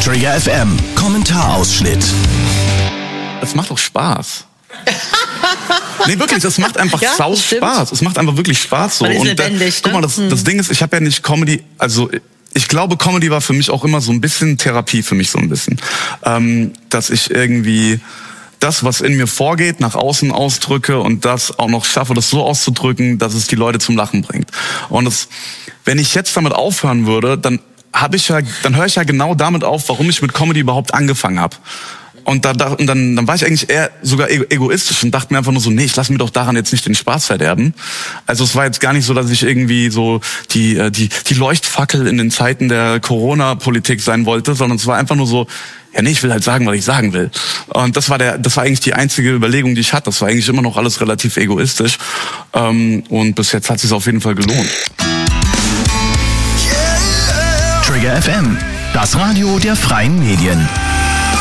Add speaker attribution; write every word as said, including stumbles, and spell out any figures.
Speaker 1: Trigger F M, Kommentarausschnitt.
Speaker 2: Es macht doch Spaß. Nee, wirklich, es macht einfach
Speaker 3: ja,
Speaker 2: sau
Speaker 3: stimmt.
Speaker 2: Spaß. Es macht einfach wirklich Spaß so.
Speaker 3: Man ist
Speaker 2: und
Speaker 3: lebendig,
Speaker 2: da, guck mal, das,
Speaker 3: ne?
Speaker 2: das Ding ist, ich habe ja nicht Comedy, also ich glaube, Comedy war für mich auch immer so ein bisschen Therapie für mich so ein bisschen. Ähm, dass ich irgendwie das, was in mir vorgeht, nach außen ausdrücke und das auch noch schaffe, das so auszudrücken, dass es die Leute zum Lachen bringt. Und das, wenn ich jetzt damit aufhören würde, dann habe ich ja, dann höre ich ja genau damit auf, warum ich mit Comedy überhaupt angefangen habe. Und, da, da, und dann, dann war ich eigentlich eher sogar egoistisch und dachte mir einfach nur so, nee, ich lasse mir doch daran jetzt nicht den Spaß verderben. Also es war jetzt gar nicht so, dass ich irgendwie so die, die, die Leuchtfackel in den Zeiten der Corona-Politik sein wollte, sondern es war einfach nur so, ja nee, ich will halt sagen, was ich sagen will. Und das war der, das war eigentlich die einzige Überlegung, die ich hatte. Das war eigentlich immer noch alles relativ egoistisch. Und bis jetzt hat es sich auf jeden Fall gelohnt.
Speaker 1: Trigger F M, das Radio der freien Medien.